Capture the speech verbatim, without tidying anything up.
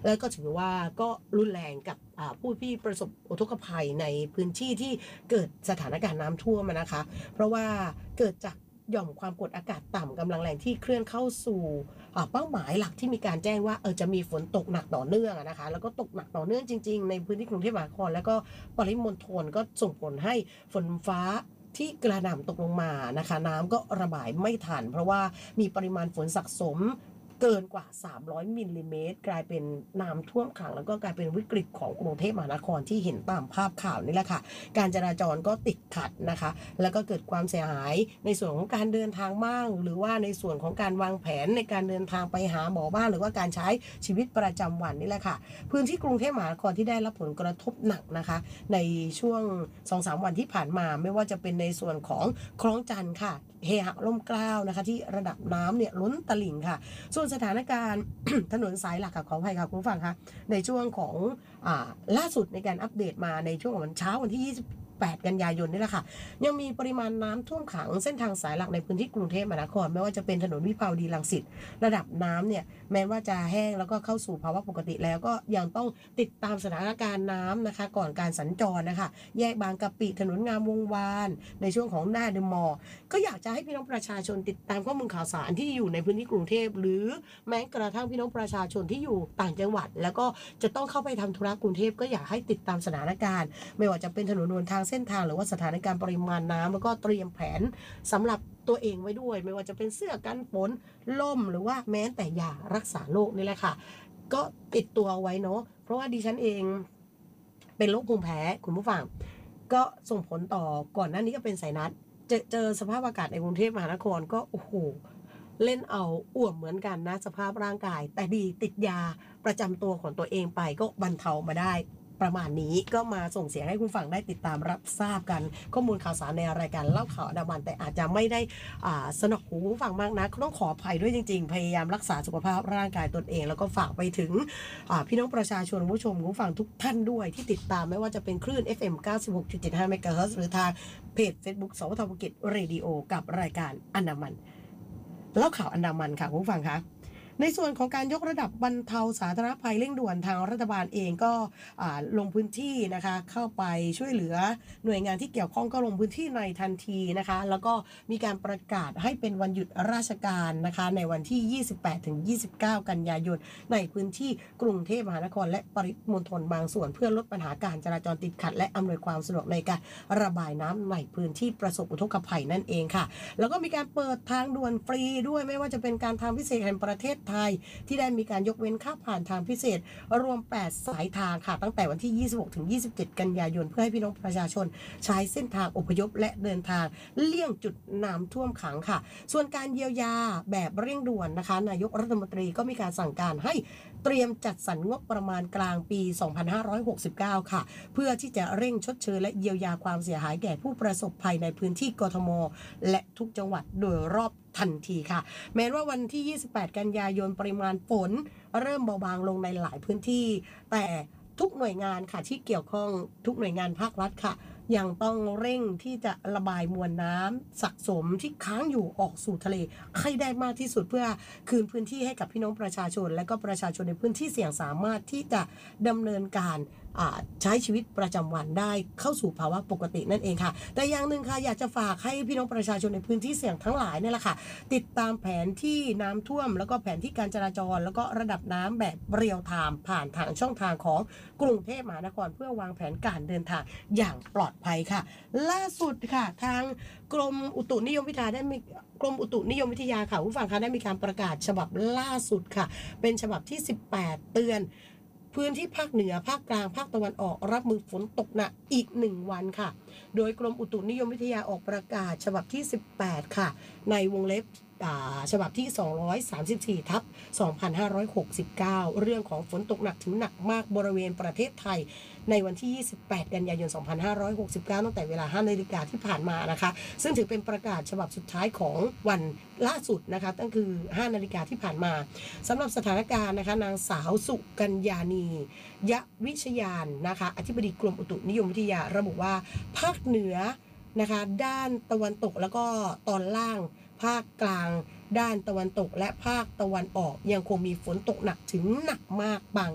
แล้วก็ถือว่าก็รุนแรงกับผู้ที่ประสบอุทกภัยในพื้นที่ที่เกิดสถานการณ์น้ำท่วมนะคะเพราะว่าเกิดจากหย่อมความกดอากาศต่ำกำลังแรงที่เคลื่อนเข้าสู่เป้าหมายหลักที่มีการแจ้งว่าเออจะมีฝนตกหนักต่อเนื่องนะคะแล้วก็ตกหนักต่อเนื่องจริงๆในพื้นที่กรุงเทพมหานครแล้วก็ปริมณฑลก็ส่งผลให้ฝนฟ้าที่กระหน่ำตกลงมานะคะน้ำก็ระบายไม่ทันเพราะว่ามีปริมาณฝนสะสมเกินกว่าสามร้อยมิลลิเมตรกลายเป็นน้ำท่วมขังแล้วก็กลายเป็นวิกฤตของกรุงเทพมหานครที่เห็นตามภาพข่าวนี่แหละค่ะการจราจรก็ติดขัดนะคะแล้วก็เกิดความเสียหายในส่วนของการเดินทางบ้างหรือว่าในส่วนของการวางแผนในการเดินทางไปหาหมอบ้างหรือว่าการใช้ชีวิตประจำวันนี่แหละค่ะพื้นที่กรุงเทพมหานครที่ได้รับผลกระทบหนักนะคะในช่วง สองถึงสาม วันที่ผ่านมาไม่ว่าจะเป็นในส่วนของคลองจันทร์ค่ะเฮหักล่มเกล้านะคะที่ระดับน้ำเนี่ยล้นตลิ่งค่ะส่วนสถานการณ์ ถนนสายหลักค่ะขออภัยค่ะคุณผู้ฟังคะในช่วงของอ่าล่าสุดในการอัปเดตมาในช่วงวันเช้าวันที่ยี่สิบแปดกันยายนนี่แหละค่ะยังมีปริมาณน้ำท่วมขังเส้นทางสายหลักในพื้นที่กรุงเทพมหานครไม่ว่าจะเป็นถนนวิภาวดีรังสิตระดับน้ำเนี่ยแม้ว่าจะแห้งแล้วก็เข้าสู่ภาวะปกติแล้วก็ยังต้องติดตามสถานการณ์น้ำนะคะก่อนการสัญจรนะคะแยกบางกะปิถนนงามวงวานในช่วงของหน้าเดอะมอลล์ก็อยากจะให้พี่น้องประชาชนติดตามข้อมูลข่าวสารที่อยู่ในพื้นที่กรุงเทพหรือแม้กระทั่งพี่น้องประชาชนที่อยู่ต่างจังหวัดแล้วก็จะต้องเข้าไปทำธุระกรุงเทพก็อยากให้ติดตามสถานการณ์ไม่ว่าจะเป็นถนนหนทางเส้นทางหรือว่าสถานการณ์ปริมาณน้ำแล้วก็เตรียมแผนสำหรับตัวเองไว้ด้วยไม่ว่าจะเป็นเสื้อกันฝนล่มหรือว่าแม้แต่ยารักษาโรคนี่แหละค่ะก็ติดตัวไว้เนาะเพราะว่าดิฉันเองเป็นโรคภูมิแพ้คุณผู้ฟังก็ส่งผลต่อก่อนหน้านี้ก็เป็นไซนัสเจอเจอสภาพอากาศในกรุงเทพมหานครก็โอ้โหเล่นเอาอ่วมเหมือนกันนะสภาพร่างกายแต่ดีติดยาประจำตัวของตัวเองไปก็บรรเทามาได้ประมาณนี้ก็มาส่งเสียงให้คุณฟังได้ติดตามรับทราบกันข้อมูลข่าวสารในรายการเล่าข่าวอันดามันแต่อาจจะไม่ได้สนับหูคุณฟังมากนะต้องขออภัยด้วยจริงๆพยายามรักษาสุขภาพร่างกายตนเองแล้วก็ฝากไปถึงพี่น้องประชาชนผู้ชมผู้ฟังทุกท่านด้วยที่ติดตามไม่ว่าจะเป็นคลื่น เอฟ เอ็ม เก้าสิบหกจุดเจ็ดห้า เมกะเฮิรตซ์หรือทางเพจ Facebook สวทภูเก็ตเรดิโอกับรายการอันดามันเล่าข่าวอันดามันค่ะคุณฟังคะในส่วนของการยกระดับบรรเทาสาธารณภัยเร่งด่วนทางรัฐบาลเองก็ลงพื้นที่นะคะเข้าไปช่วยเหลือหน่วยงานที่เกี่ยวข้องก็ลงพื้นที่ในทันทีนะคะแล้วก็มีการประกาศให้เป็นวันหยุดราชการนะคะในวันที่ ยี่สิบแปดถึงยี่สิบเก้า กันยายนในพื้นที่กรุงเทพมหานครและปริมณฑลบางส่วนเพื่อลดปัญหาการจราจรติดขัดและอำนวยความสะดวกในการระบายน้ำในพื้นที่ประสบอุทกภัยนั่นเองค่ะแล้วก็มีการเปิดทางด่วนฟรีด้วยไม่ว่าจะเป็นการทางพิเศษแห่งประเทศไทยที่ได้มีการยกเว้นค่าผ่านทางพิเศษรวมแปดสายทางค่ะตั้งแต่วันที่ยี่สิบหกถึงยี่สิบเจ็ดกันยายนเพื่อให้พี่น้องประชาชนใช้เส้นทางอพยพและเดินทางเลี่ยงจุดน้ำท่วมขังค่ะส่วนการเยียวยาแบบเร่งด่วนนะคะนายกรัฐมนตรีก็มีการสั่งการให้เตรียมจัดสรรงบประมาณกลางปีสองพันห้าร้อยหกสิบเก้าค่ะเพื่อที่จะเร่งชดเชยและเยียวยาความเสียหายแก่ผู้ประสบภัยในพื้นที่กทมและทุกจังหวัดโดยรอบทันทีค่ะแม้ว่าวันที่ยี่สิบแปดกันยายนปริมาณฝนเริ่มเบาบางลงในหลายพื้นที่แต่ทุกหน่วยงานค่ะที่เกี่ยวข้องทุกหน่วยงานภาครัฐค่ะยังต้องเร่งที่จะระบายมวลน้ำสะสมที่ค้างอยู่ออกสู่ทะเลให้ได้มากที่สุดเพื่อคืนพื้นที่ให้กับพี่น้องประชาชนและก็ประชาชนในพื้นที่เสี่ยงสามารถที่จะดำเนินการใช้ชีวิตประจำวันได้เข้าสู่ภาวะปกตินั่นเองค่ะแต่อย่างหนึ่งค่ะอยากจะฝากให้พี่น้องประชาชนในพื้นที่เสี่ยงทั้งหลายนี่แหละค่ะติดตามแผนที่น้ำท่วมแล้วก็แผนที่การจราจรแล้วก็ระดับน้ำแบบเรียลไทม์ผ่านทางช่องทางของกรุงเทพมหานครเพื่อวางแผนการเดินทางอย่างปลอดภัยค่ะล่าสุดค่ะทางกรมอุตุนิยมวิทยาได้มีกรมอุตุนิยมวิทยาค่ะผู้ฟังคะได้มีการประกาศฉบับล่าสุดค่ะเป็นฉบับที่สิบแปดเตือนพื้นที่ภาคเหนือภาคกลางภาคตะวันออกรับมือฝนตกหนักอีกหนึ่งวันค่ะโดยกรมอุตุนิยมวิทยาออกประกาศฉบับที่สิบแปดค่ะในวงเล็บฉบับที่สองร้อยสามสิบสี่ทับสองพันห้าร้อยหกสิบเก้าเรื่องของฝนตกหนักถึงหนักมากบริเวณประเทศไทยในวันที่ยี่สิบแปดกันยายนสองพันห้าร้อยหกสิบเก้าตั้งแต่เวลา ห้านาฬิกาที่ผ่านมานะคะซึ่งถือเป็นประกาศฉบับสุดท้ายของวันล่าสุดนะคะนั่นคือ ห้านาฬิกาที่ผ่านมาสำหรับสถานการณ์นะคะนางสาวสุกัญญานียะวิชยานนะคะอธิบดีกรมอุตุนิยมวิทยาระบุว่าภาคเหนือนะคะด้านตะวันตกแล้วก็ตอนล่างภาคกลางด้านตะวันตกและภาคตะวันออกยังคงมีฝนตกหนักถึงหนักมากบาง